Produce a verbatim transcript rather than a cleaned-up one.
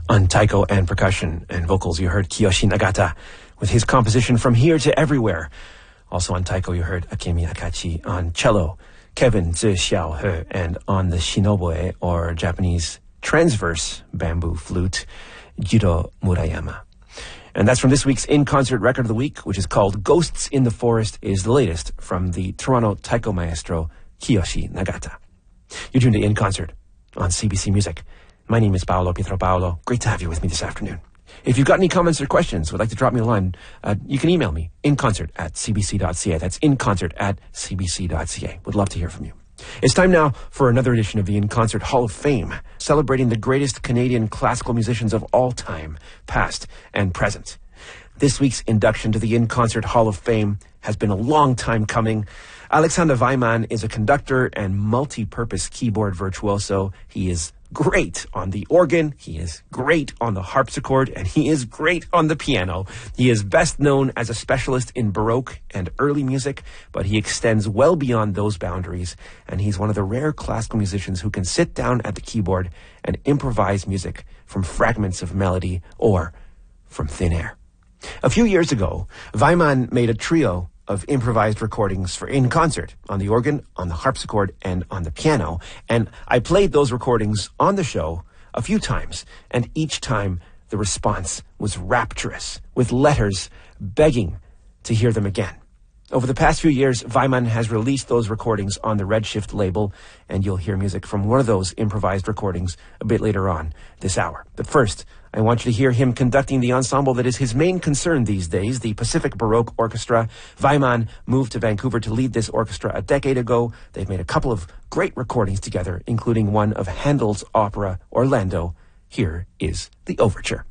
On taiko and percussion and vocals, you heard Kiyoshi Nagata with his composition From Here to Everywhere. Also on taiko, you heard Akemi Akachi. On cello, Kevin Zi Xiaohe. And on the shinoboe, or Japanese transverse bamboo flute, Jiro Murayama. And that's from this week's In-Concert Record of the Week, which is called Ghosts in the Forest, is the latest from the Toronto taiko maestro, Kiyoshi Nagata. You're tuned to In Concert on C B C Music. My name is Paolo Pietro Paolo. Great to have you with me this afternoon. If you've got any comments or questions, would like to drop me a line, uh, you can email me, inconcert at cbc.ca. That's inconcert at cbc.ca. Would love to hear from you. It's time now for another edition of the In Concert Hall of Fame, celebrating the greatest Canadian classical musicians of all time, past and present. This week's induction to the In Concert Hall of Fame has been a long time coming. Alexander Weimann is a conductor and multi-purpose keyboard virtuoso. He is great on the organ, he is great on the harpsichord, and he is great on the piano. He is best known as a specialist in Baroque and early music, but he extends well beyond those boundaries, and he's one of the rare classical musicians who can sit down at the keyboard and improvise music from fragments of melody or from thin air. A few years ago, Weimann made a trio of improvised recordings for In Concert on the organ, on the harpsichord, and on the piano. And I played those recordings on the show a few times, and each time the response was rapturous, with letters begging to hear them again. Over the past few years, Weimann has released those recordings on the Redshift label, and you'll hear music from one of those improvised recordings a bit later on this hour. But first, I want you to hear him conducting the ensemble that is his main concern these days, the Pacific Baroque Orchestra. Weimann moved to Vancouver to lead this orchestra a decade ago. They've made a couple of great recordings together, including one of Handel's opera Orlando. Here is the overture.